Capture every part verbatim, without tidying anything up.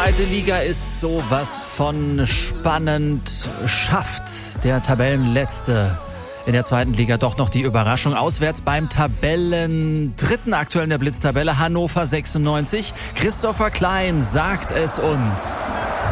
zweite Liga ist sowas von spannend. Schafft der Tabellenletzte in der zweiten Liga doch noch die Überraschung. Auswärts beim Tabellendritten aktuell in der Blitztabelle, Hannover sechsundneunzig. Christopher Klein sagt es uns.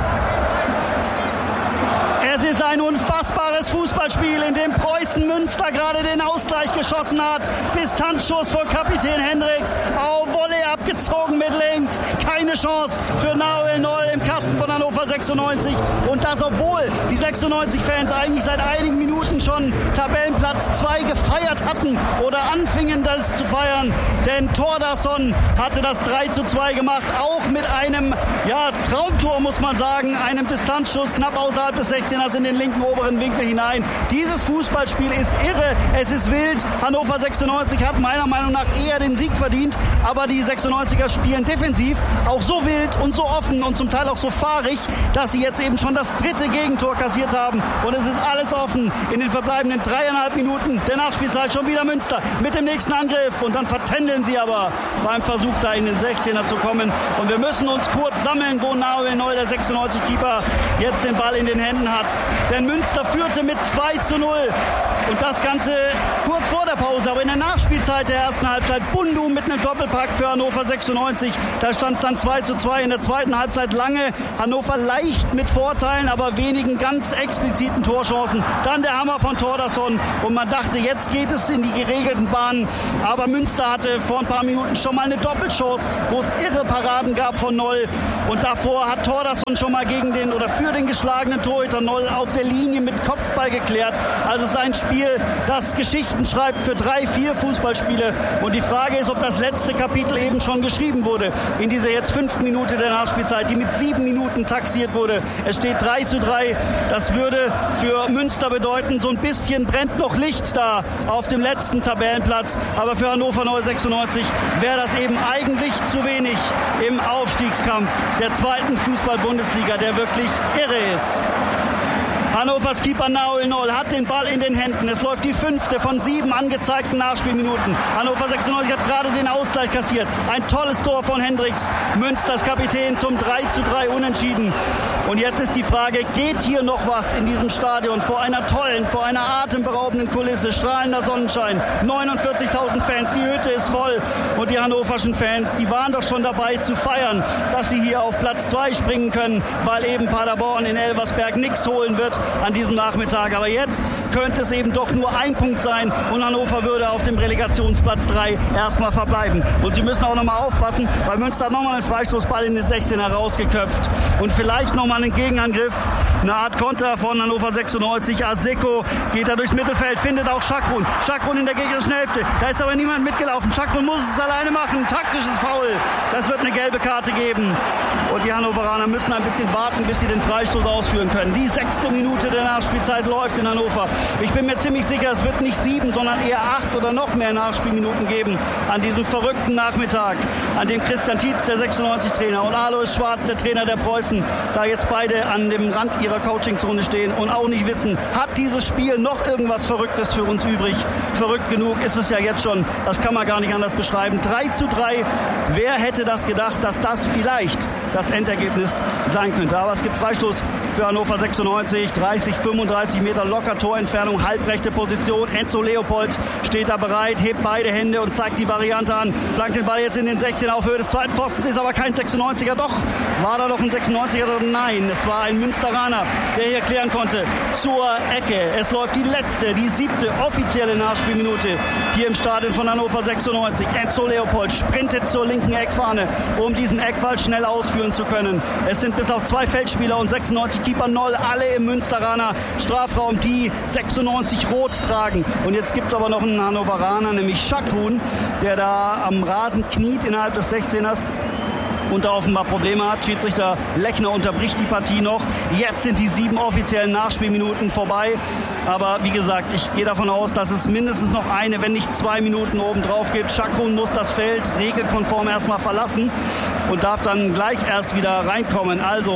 Es ist ein unfassbares Fußballspiel, in dem Preußen Münster gerade den Ausgleich geschossen hat. Distanzschuss von Kapitän Hendricks. Auf Volley abgezogen mit links. Keine Chance für Nahuel Noll im Kasten von Hannover sechsundneunzig. Und das, obwohl die sechsundneunzig-Fans eigentlich seit einigen Minuten schon Tabellenplatz zwei gefeiert hatten oder anfingen, das zu feiern. Denn Thordarson hatte das drei zu zwei gemacht. Auch mit einem ja, Traumtor, muss man sagen. Einem Distanzschuss knapp außerhalb des sechzehners in den linken oberen Winkel hinein. Dieses Fußballspiel ist irre. Es ist wild. Hannover sechsundneunzig hat meiner Meinung nach eher den Sieg verdient. Aber die sechsundneunziger spielen defensiv auch so wild und so offen und zum Teil auch so fahrig, dass sie jetzt eben schon das dritte Gegentor kassiert haben. Und es ist alles offen in den verbleibenden dreieinhalb Minuten der Nachspielzeit. Schon wieder Münster mit dem nächsten Angriff. Und dann vertändeln sie aber beim Versuch, da in den sechzehner zu kommen. Und wir müssen uns kurz sammeln, wo Nahuel Noll, der sechsundneunzig-Keeper, jetzt den Ball in den Händen hat. Denn Münster führte mit zwei zu null. Und das Ganze kurz vor der Pause, aber in der Nachspielzeit der ersten Halbzeit. Bundu mit einem Doppelpack für Hannover sechsundneunzig. Da stand es dann zwei zu zwei. In der zweiten Halbzeit lange Hannover leicht mit Vorteilen, aber wenigen ganz expliziten Torchancen. Dann der Hammer von Thordarson. Und man dachte, jetzt geht es in die geregelten Bahnen. Aber Münster hatte vor ein paar Minuten schon mal eine Doppelchance, wo es irre Paraden gab von Noll. Und davor hat Thordarson schon mal gegen den oder für den geschlagenen Torhüter Noll auf der Linie mit Kopfball geklärt. Also es ist ein Spiel, das Geschichten schreibt für drei, vier Fußballspiele. Und die Frage ist, ob das letzte Kapitel eben schon geschrieben wurde. In dieser jetzt fünften Minute der Nachspielzeit, die mit sieben Minuten taxiert wurde. Es steht drei zu drei. Das würde für Münster bedeuten, so ein bisschen brennt noch Licht da auf dem letzten Tabellenplatz. Aber für Hannover sechsundneunzig wäre das eben eigentlich zu wenig im Aufstiegskampf der zweiten Fußball-Bundesliga, der wirklich irre ist. Hannovers Keeper Nahuel Noll hat den Ball in den Händen. Es läuft die fünfte von sieben angezeigten Nachspielminuten. Hannover sechsundneunzig hat gerade den Ausgleich kassiert. Ein tolles Tor von Hendricks. Münsters Kapitän zum drei zu drei Unentschieden. Und jetzt ist die Frage, geht hier noch was in diesem Stadion vor einer tollen, vor einer atemberaubenden Kulisse, strahlender Sonnenschein, neunundvierzigtausend Fans, die Hütte ist voll. Und die hannoverschen Fans, die waren doch schon dabei zu feiern, dass sie hier auf Platz zwei springen können, weil eben Paderborn in Elversberg nichts holen wird an diesem Nachmittag. Aber jetzt könnte es eben doch nur ein Punkt sein und Hannover würde auf dem Relegationsplatz drei erstmal verbleiben. Und sie müssen auch nochmal aufpassen, weil Münster hat nochmal einen Freistoßball in den sechzehner rausgeköpft. Und vielleicht nochmal einen Gegenangriff, eine Art Konter von Hannover sechsundneunzig. Aseko geht da durchs Mittelfeld, findet auch Schakrun. Schakrun in der gegnerischen Hälfte. Da ist aber niemand mitgelaufen. Schakrun muss es alleine machen. Taktisches Foul. Das wird eine gelbe Karte geben. Und die Hannoveraner müssen ein bisschen warten, bis sie den Freistoß ausführen können. Die sechste Minute der Nachspielzeit läuft in Hannover. Ich bin mir ziemlich sicher, es wird nicht sieben, sondern eher acht oder noch mehr Nachspielminuten geben an diesem verrückten Nachmittag, an dem Christian Tietz, der sechsundneunzig-Trainer, und Alois Schwarz, der Trainer der Preußen, da jetzt beide an dem Rand ihrer Coachingzone stehen und auch nicht wissen, hat dieses Spiel noch irgendwas Verrücktes für uns übrig? Verrückt genug ist es ja jetzt schon. Das kann man gar nicht anders beschreiben. drei zu drei. Wer hätte das gedacht, dass das vielleicht das Endergebnis sein könnte? Aber es gibt Freistoß für Hannover sechsundneunzig. dreißig, fünfunddreißig Meter locker Torentfernung, halbrechte Position. Enzo Leopold steht da bereit, hebt beide Hände und zeigt die Variante an. Flankt den Ball jetzt in den sechzehner auf Höhe des zweiten Pfostens, ist aber kein sechsundneunziger. Doch, war da doch ein sechsundneunziger? Nein, es war ein Münsteraner, der hier klären konnte zur Ecke. Es läuft die letzte, die siebte offizielle Nachspielminute hier im Stadion von Hannover sechsundneunzig. Enzo Leopold sprintet zur linken Eckfahne, um diesen Eckball schnell ausführen zu können. Es sind bis auf zwei Feldspieler und sechsundneunzig Keeper Noll, alle im Münsteraner Strafraum, die sechsundneunzig rot tragen. Und jetzt gibt es aber noch einen Hannoveraner, nämlich Schakrun, der da am Rasen kniet innerhalb des sechzehners und da offenbar Probleme hat. Schiedsrichter Lechner unterbricht die Partie noch. Jetzt sind die sieben offiziellen Nachspielminuten vorbei. Aber wie gesagt, ich gehe davon aus, dass es mindestens noch eine, wenn nicht zwei Minuten obendrauf gibt. Schakrun muss das Feld regelkonform erstmal verlassen und darf dann gleich erst wieder reinkommen. Also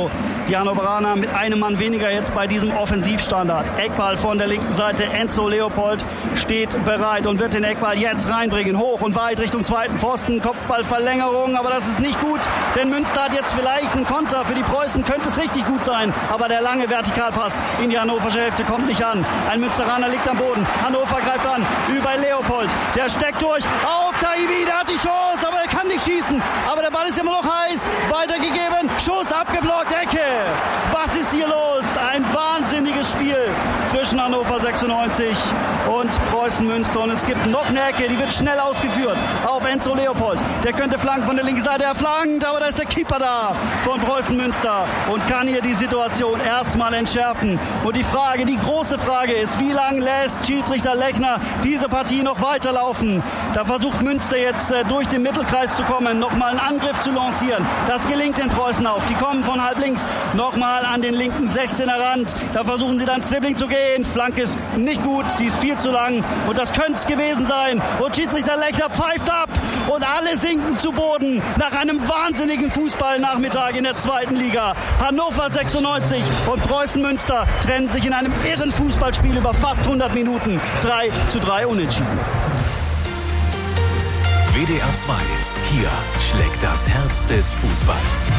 Die Hannoveraner mit einem Mann weniger jetzt bei diesem Offensivstandard. Eckball von der linken Seite. Enzo Leopold steht bereit und wird den Eckball jetzt reinbringen. Hoch und weit Richtung zweiten Pfosten. Kopfballverlängerung, aber das ist nicht gut, denn Münster hat jetzt vielleicht einen Konter. Für die Preußen könnte es richtig gut sein, aber der lange Vertikalpass in die hannoversche Hälfte kommt nicht an. Ein Münsteraner liegt am Boden. Hannover greift an über Leopold. Der steckt durch auf Taibbi. Der hat die Chance, aber er kann nicht schießen. Aber der Ball ist immer noch heiß. Weitergegeben. Schuss abgeblockt. Ecke. Was ist hier los? Ein wahnsinniges Spiel zwischen Hannover sechsundneunzig und Preußen Münster. Und es gibt noch eine Ecke. Die wird schnell ausgeführt auf Enzo Leopold. Der könnte flanken von der linken Seite. Er flankt, aber da ist der Keeper da von Preußen Münster und kann hier die Situation erstmal entschärfen. Und die Frage, die große Frage ist, wie lange lässt Schiedsrichter Lechner diese Partie noch weiterlaufen? Da versucht Münster jetzt äh, durch den Mittelkreis zu kommen, nochmal einen Angriff zu lancieren. Das gelingt den Preußen auch. Die kommen von halb links nochmal an den linken sechzehner Rand. Da versuchen sie dann ins Dribbling zu gehen. Flanke ist nicht gut, die ist viel zu lang. Und das könnte es gewesen sein. Und Schiedsrichter Lechner pfeift ab. Und alle sinken zu Boden nach einem wahnsinnigen Fußballnachmittag in der zweiten Liga. Hannover sechsundneunzig und Preußen Münster trennen sich in einem irren Fußballspiel über fast hundert Minuten. drei zu drei unentschieden. W D R zwei. Hier schlägt das Herz des Fußballs.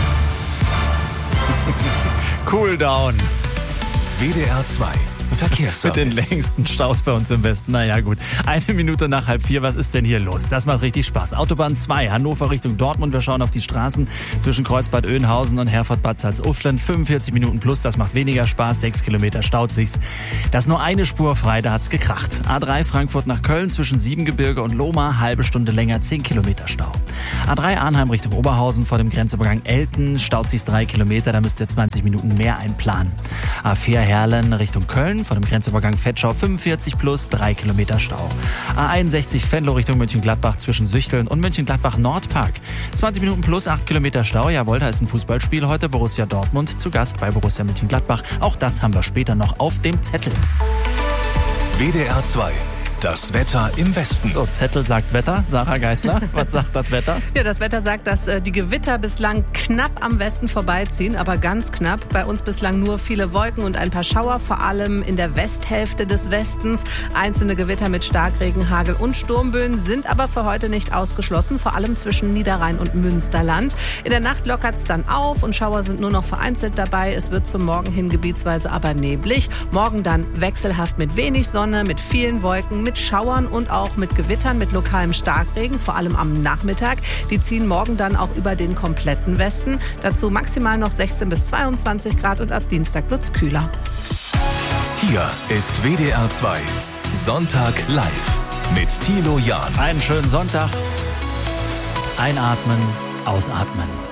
Cool down. W D R zwei. Verkehrsservice. Mit den längsten Staus bei uns im Westen. Naja gut, eine Minute nach halb vier. Was ist denn hier los? Das macht richtig Spaß. Autobahn zwei, Hannover Richtung Dortmund. Wir schauen auf die Straßen zwischen Kreuzbad Oeynhausen und Herford-Bad Salzuflen. fünfundvierzig Minuten plus, das macht weniger Spaß. Sechs Kilometer staut sich's. Da ist nur eine Spur frei, da hat's gekracht. A drei Frankfurt nach Köln zwischen Siebengebirge und Lohmar. Halbe Stunde länger, zehn Kilometer Stau. A drei Arnheim Richtung Oberhausen vor dem Grenzübergang Elten. Staut sich's drei Kilometer, da müsst ihr zwanzig Minuten mehr einplanen. A vier Herlen Richtung Köln vor dem Grenzübergang Vetschau fünfundvierzig plus, drei Kilometer Stau. A einundsechzig Venlo Richtung Mönchengladbach zwischen Süchteln und Mönchengladbach Nordpark. zwanzig Minuten plus, acht Kilometer Stau. Jawohl, da ist ein Fußballspiel heute. Borussia Dortmund zu Gast bei Borussia Mönchengladbach. Auch das haben wir später noch auf dem Zettel. W D R zwei. Das Wetter im Westen. So, Zettel sagt Wetter. Sarah Geisler, was sagt das Wetter? Ja, das Wetter sagt, dass äh, die Gewitter bislang knapp am Westen vorbeiziehen, aber ganz knapp. Bei uns bislang nur viele Wolken und ein paar Schauer, vor allem in der Westhälfte des Westens. Einzelne Gewitter mit Starkregen, Hagel und Sturmböen sind aber für heute nicht ausgeschlossen, vor allem zwischen Niederrhein und Münsterland. In der Nacht lockert es dann auf und Schauer sind nur noch vereinzelt dabei. Es wird zum Morgen hin gebietsweise aber neblig. Morgen dann wechselhaft mit wenig Sonne, mit vielen Wolken, mit Schauern und auch mit Gewittern, mit lokalem Starkregen, vor allem am Nachmittag. Die ziehen morgen dann auch über den kompletten Westen. Dazu maximal noch sechzehn bis zweiundzwanzig Grad und ab Dienstag wird's kühler. Hier ist W D R zwei. Sonntag live mit Thilo Jahn. Einen schönen Sonntag. Einatmen, ausatmen.